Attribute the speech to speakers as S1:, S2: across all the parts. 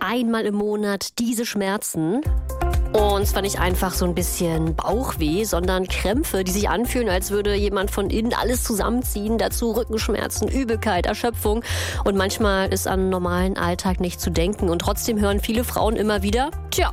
S1: einmal im Monat diese Schmerzen. Und zwar nicht einfach so ein bisschen Bauchweh, sondern Krämpfe, die sich anfühlen, als würde jemand von innen alles zusammenziehen. Dazu Rückenschmerzen, Übelkeit, Erschöpfung. Und manchmal ist an einen normalen Alltag nicht zu denken. Und trotzdem hören viele Frauen immer wieder,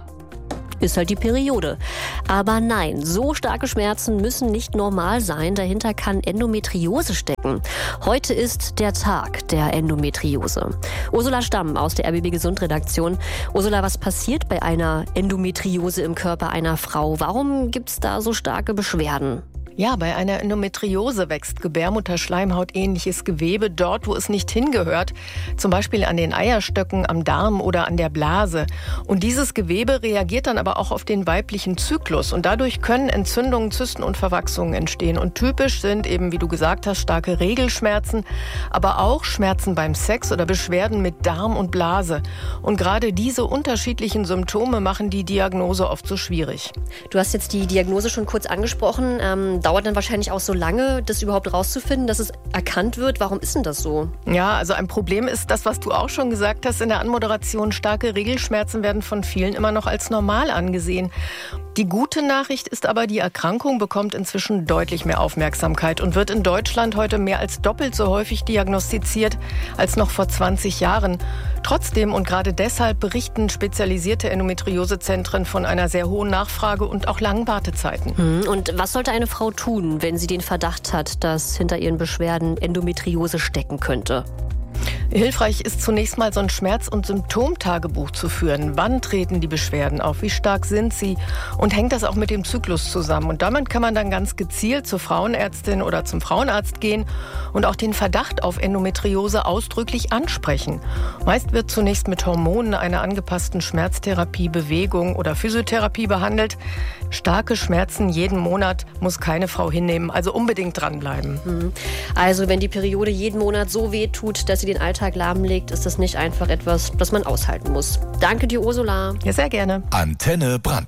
S1: ist halt die Periode. Aber nein, so starke Schmerzen müssen nicht normal sein. Dahinter kann Endometriose stecken. Heute ist der Tag der Endometriose. Ursula Stamm aus der RBB Gesund Redaktion. Ursula, was passiert bei einer Endometriose im Körper einer Frau? Warum gibt's da so starke Beschwerden?
S2: Ja, bei einer Endometriose wächst Gebärmutterschleimhaut-ähnliches Gewebe dort, wo es nicht hingehört. Zum Beispiel an den Eierstöcken, am Darm oder an der Blase. Und dieses Gewebe reagiert dann aber auch auf den weiblichen Zyklus. Und dadurch können Entzündungen, Zysten und Verwachsungen entstehen. Und typisch sind eben, wie du gesagt hast, starke Regelschmerzen, aber auch Schmerzen beim Sex oder Beschwerden mit Darm und Blase. Und gerade diese unterschiedlichen Symptome machen die Diagnose oft so schwierig.
S1: Du hast jetzt die Diagnose schon kurz angesprochen. Dauert dann wahrscheinlich auch so lange, das überhaupt rauszufinden, dass es erkannt wird. Warum ist denn das so?
S2: Ja, also ein Problem ist das, was du auch schon gesagt hast in der Anmoderation. Starke Regelschmerzen werden von vielen immer noch als normal angesehen. Die gute Nachricht ist aber, die Erkrankung bekommt inzwischen deutlich mehr Aufmerksamkeit und wird in Deutschland heute mehr als doppelt so häufig diagnostiziert als noch vor 20 Jahren. Trotzdem und gerade deshalb berichten spezialisierte Endometriosezentren von einer sehr hohen Nachfrage und auch langen Wartezeiten.
S1: Und was sollte eine Frau tun, wenn sie den Verdacht hat, dass hinter ihren Beschwerden Endometriose stecken könnte?
S2: Hilfreich ist zunächst mal so ein Schmerz- und Symptomtagebuch zu führen. Wann treten die Beschwerden auf? Wie stark sind sie? Und hängt das auch mit dem Zyklus zusammen? Und damit kann man dann ganz gezielt zur Frauenärztin oder zum Frauenarzt gehen und auch den Verdacht auf Endometriose ausdrücklich ansprechen. Meist wird zunächst mit Hormonen, einer angepassten Schmerztherapie, Bewegung oder Physiotherapie behandelt. Starke Schmerzen jeden Monat muss keine Frau hinnehmen, also unbedingt dranbleiben.
S1: Also wenn die Periode jeden Monat so weh tut, dass sie den Alltag lahmlegt, ist das nicht einfach etwas, das man aushalten muss. Danke dir, Ursula.
S2: Ja, sehr gerne.
S3: Antenne Brandenburg.